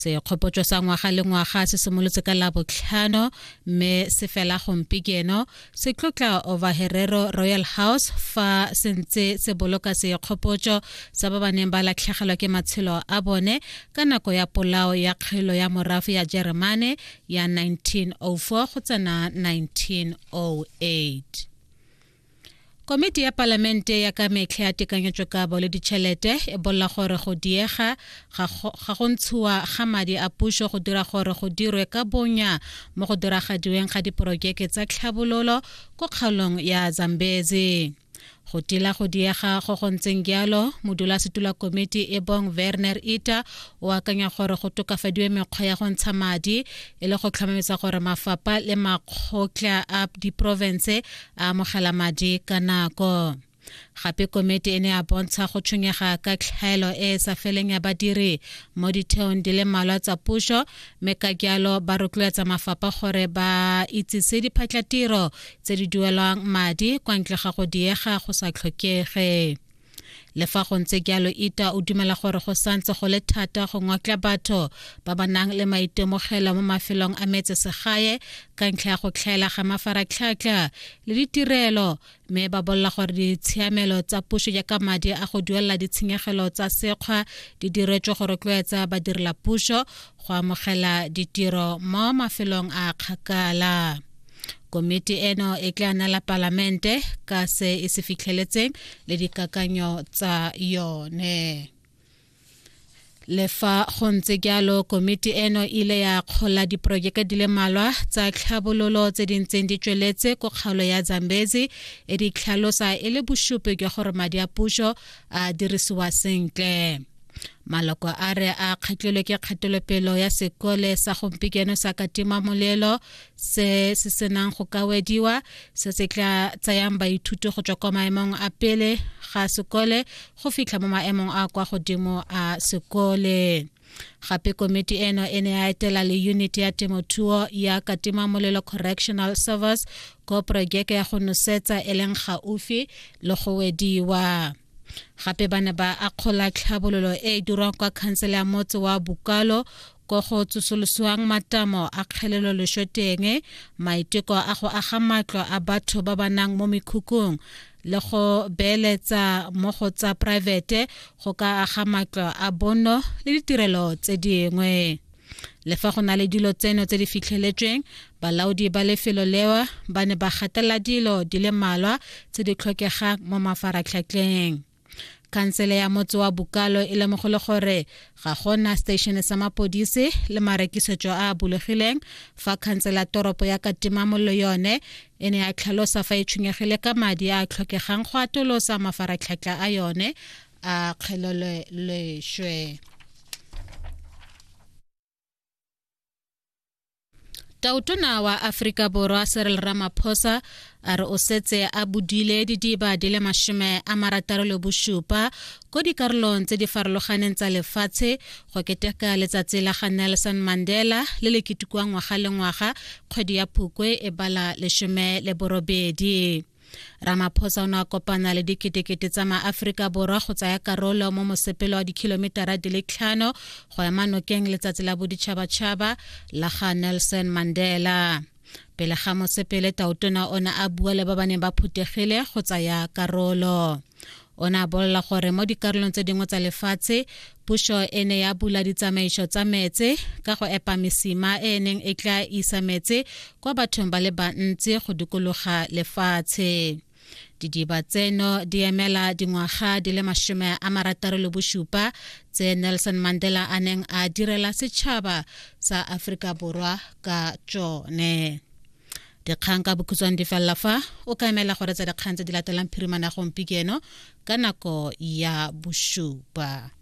Se kgopotso sa ngwaga le ngwaga se simolotse ka la Botlhano mme se fela gompieno se tlotla over Herero Royal House fa sentse se boloka se kgopotso sa ba baneng ba latlhegelwa ke matshelo a bone ka nako ya polao ya kgelo ya morafe ya Jeremane ya 1904 go tsena 1908. Komiti ya Palamente ya ka metlha ya tekanyetso kabo le ditšhelete e bolla gore go diega ga go ntshiwa ga madi a puso go dira gore go dirwe ka bonya mo go diragadiweng ga diporojeke tsa tlhabololo ko kgaolong ya Zambezi. Go tila go diega go ntseng jalo modulasetilo komiti e bong Werner Ita o akanya gore go tokafadiwe mekgwa ya go ntsha madi e le go tlhomamisa gore mafapha le makgotla a diprovince a amogela madi ka nako. Gape komiti ene a bontsha go tshwenyega ka tlhaelo e sa feleng ya badiri mo ditheong di le mmalwa tsa puso mme ka jalo ba rotloetsa mafapha gore ba itsise diphatlatiro tse di duelwang madi kwa ntle ga go diega go sa tlhokege. Le fa go ntse jalo Ita o dumela gore go santse go le thata go ngwakla batho ba ba nang le maitemogelo mo mafelong a metseselegae ka ntlha ya go tlhaela ga mafaratlhatlha le ditirelo mme ba bolla gore ditshiamelo tsa puso ya ka madi a go duelela ditshenyegelo tsa sekgwa di diretswe go rotloetsa badirela puso go amogela ditiro mo mafelong a kgakala. Komiti eno e tla nala Palamente ka se e se fitlheletseng le dikakanyo tsa yone. Le fa go ntse jalo komiti eno ile ya kgola diporojeke di le mmalwa tsa tlhabololo tse di ntseng di tsweletse ko kgaolo ya Zambezi e di tlhalosa e le bosupi jwa gore madi a puso a dirisiwa sentle. Maloko a re a kgatlilwe ke kgatelopele ya sekole sa gompieno sa katimamolelo se senang go kawediwa se se tla tsayang baithuti go tswa kwa maemong a pele ga sekole go fitlha mo maemong a kwa godimo a sekole. Gape komiti eno e ne a etela le unity ya temothuo ya katimamolelo Correctional Service ko projeke ya go nosetsa e leng gaufi le go wediwa. Gape ba ne ba akgola tlhabololo e dirwang kwa khansele ya motse wa Bukalo go go tsosolosiwang matamo a kgelelo leshoteng maiteko a go aga matlo a batho ba ba nang mo mekhukhung le go beeletsa mo go tsa private go ka aga matlo a bono le ditirelo tse dingwe. Le fa go na le dilo tseno tse di fitlheletsweng balaodi ba lefelo lewa ba ne ba gatela dilo di le mmalwa tse di tlhokegang mo mafaratlhatlheng. Kansele ya motse wa Bukalo e lemogile gore ga gona station sa mapodisi le marekisetso a bulegileng fa kansela toropo ya Katimamolelo yone e ne a tlhalosa fa e tshwenyegile ka madi a tlhokegang go atolosa mafaratlhatlha a yone a kgeleloleshwe. Tautona wa Afrika Borwa Cyril Ramaphosa a re o setse a budile didiba di le 67 ko dikarolong tse di farologaneng tsa lefatshe go keteka letsatsi la ga Nelson Mandela le le ketekiwang ngwaga le ngwaga kgwedi ya Phukwe e bala 18. Ramaphosa o ne a kopana le diketekete tsa maAforika Borwa go tsaya karolo mo mosepelo wa dikilometara di le 5 go ema nokeng letsatsi la boditšhabatšhaba la ga Nelson Mandela. Pele ga mosepele Tautona ona a bua le ba ba neng ba phuthegile go tsaya karolo. Ona bolla gore mo dikarolong tse dingwe tsa lefatshe puso ene ya bula ditsamaiso tsa metse ka go epa mesima e neng e tla isa metse kwa bathong ba le bantsi go dikologa lefatshe. Didiba tseno di emela dingwaga di le 67 tse Nelson Mandela a neng a direla setšhaba sa Afrika Borwa ka tsone. Dikgang ka bokhutshwane di fella fa o ka emela gore tsa dikgang tse di latelang phirimana gompieno ka nako ya bosupa.